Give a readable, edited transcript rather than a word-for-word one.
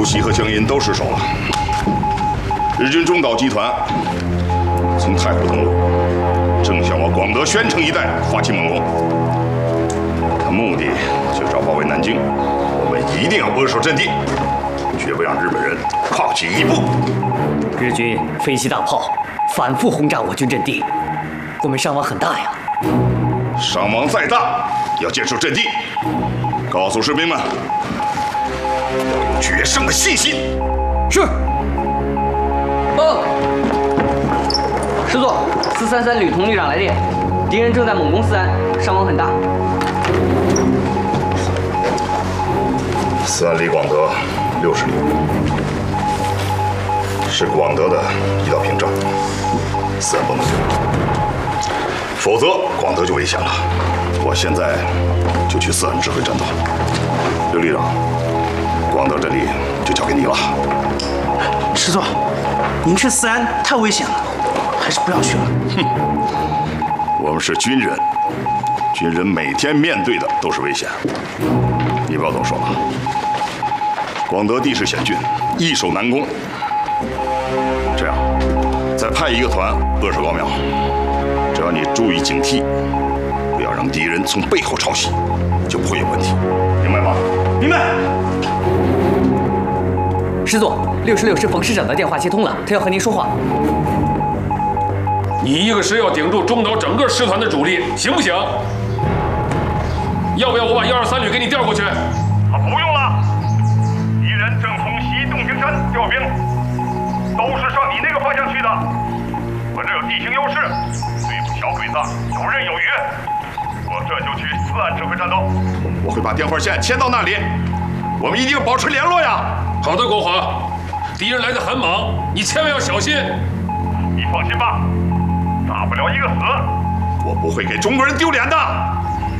主席和江阴都失守了。日军中岛集团从太湖登陆，正向我广德宣城一带发起猛攻。他目的就是要包围南京，我们一定要扼守阵地，绝不让日本人跨起一步。 日军飞机大炮反复轰炸我军阵地，我们伤亡很大呀。 伤亡再大，也要坚守阵地。告诉士兵们，要有决胜的信心。 是。 报。师座，433旅童旅长来电，敌人正在猛攻四安，伤亡很大。 四安离广德60里，是广德的一道屏障，四安不能丢，否则广德就危险了。我现在就去四安指挥战斗。刘旅长，广德阵地就交给你了。 师座，您去四安太危险了，还是不要去了。 哼，我们是军人，军人每天面对的都是危险。你不要多说了。广德地势险峻，易守难攻。这样，再派一个团扼守高苗，只要你注意警惕，不要让敌人从背后抄袭，就不会有问题，明白吗？ 明白。 师座，66师冯师长的电话接通了，他要和您说话。 你一个师要顶住中岛整个师团的主力，行不行？要不要我把123旅给你调过去？ 不用了，敌人正从西洞庭山调兵，都是上你那个方向去的。我这有地形优势，对付小鬼子游刃有余。我这就去四安指挥战斗。 我会把电话线牵到那里，我们一定保持联络呀。 好的，国华，敌人来得很猛，你千万要小心。 你放心吧，大不了一个死。 我不会给中国人丢脸的。